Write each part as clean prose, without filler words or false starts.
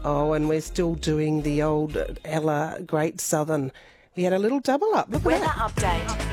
Oh, and we're still doing the old Ella Great Southern. We had a little double up. Look at that. Weather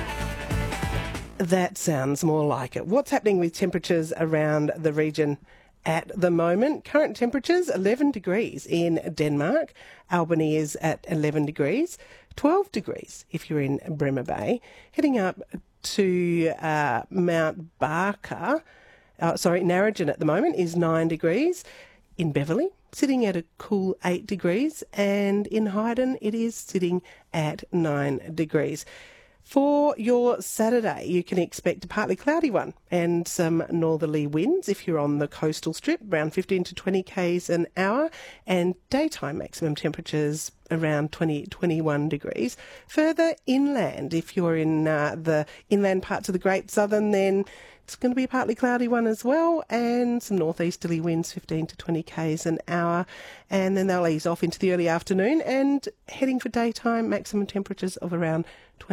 update. That sounds more like it. What's happening with temperatures around the region at the moment? Current temperatures, 11 degrees in Denmark. Albany is at 11 degrees. 12 degrees if you're in Bremer Bay. Heading up to Mount Barker, Narrogin at the moment is 9 degrees. In Beverley, sitting at a cool 8 degrees, and in Hyden it is sitting at 9 degrees. For your Saturday, you can expect a partly cloudy one and some northerly winds if you're on the coastal strip, around 15 to 20 k's an hour, and daytime maximum temperatures around 21 degrees. Further inland, if you're in the inland parts of the Great Southern, then it's going to be a partly cloudy one as well, and some northeasterly winds 15 to 20 k's an hour, and then they'll ease off into the early afternoon and heading for daytime maximum temperatures of around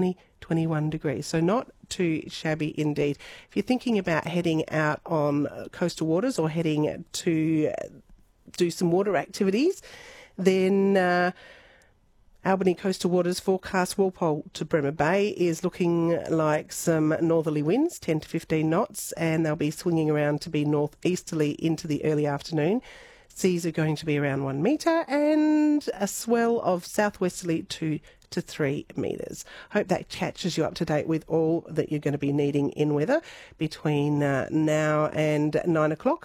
21 degrees. So not too shabby indeed. If you're thinking about heading out on coastal waters or heading to do some water activities, then Albany Coastal Waters forecast Walpole to Bremer Bay is looking like some northerly winds, 10 to 15 knots, and they'll be swinging around to be northeasterly into the early afternoon. Seas are going to be around 1 metre and a swell of southwesterly 2 to 3 metres. Hope that catches you up to date with all that you're going to be needing in weather between now and 9 o'clock,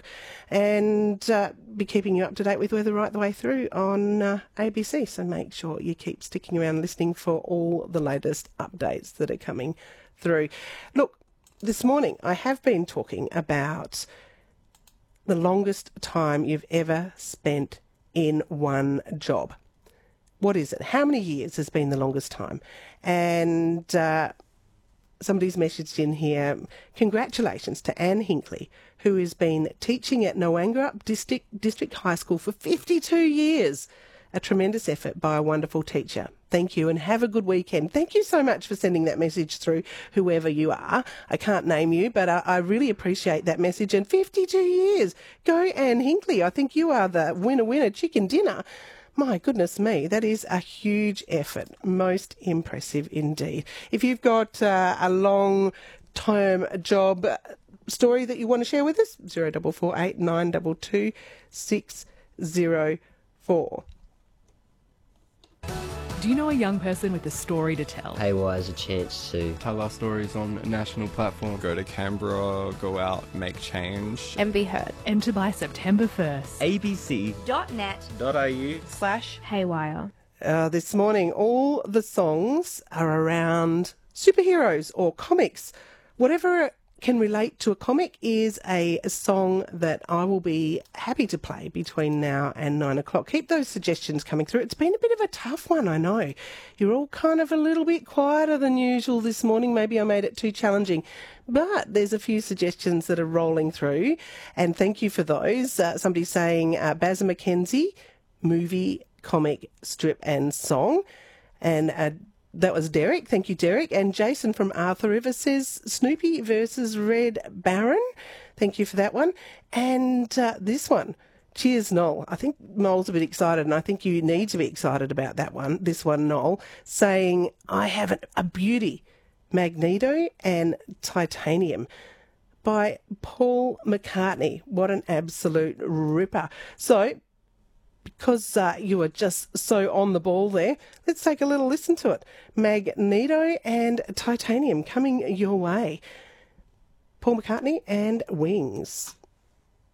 and be keeping you up to date with weather right the way through on ABC. So make sure you keep sticking around listening for all the latest updates that are coming through. Look, this morning I have been talking about the longest time you've ever spent in one job. What is it? How many years has been the longest time? And somebody's messaged in here, congratulations to Anne Hinkley, who has been teaching at Noangarup District High School for 52 years. A tremendous effort by a wonderful teacher. Thank you, and have a good weekend. Thank you so much for sending that message through, whoever you are. I can't name you, but I really appreciate that message. And 52 years. Go Anne Hinkley. I think you are the winner chicken dinner. My goodness me, that is a huge effort. Most impressive indeed. If you've got a long-term job story that you want to share with us, 0448 922 604. Do you know a young person with a story to tell? Haywire is a chance to tell our stories on a national platform. Go to Canberra, go out, make change. And be heard. Enter by September 1st. abc.net.au/haywire. This morning, all the songs are around superheroes or comics. Whatever can relate to a comic is a song that I will be happy to play between now and 9 o'clock. Keep those suggestions coming through. It's been a bit of a tough one, I know. You're all kind of a little bit quieter than usual this morning. Maybe I made it too challenging. But there's a few suggestions that are rolling through, and thank you for those. Somebody's saying Bazza McKenzie, movie, comic, strip and song. And that was Derek. Thank you, Derek. And Jason from Arthur River says Snoopy versus Red Baron. Thank you for that one. And this one, cheers, Noel. I think Noel's a bit excited, and I think you need to be excited about that one. This one, Noel, saying, I have a beauty, Magneto and Titanium by Paul McCartney. What an absolute ripper. So, because you are just so on the ball there, let's take a little listen to it. Magneto and Titanium coming your way. Paul McCartney and Wings.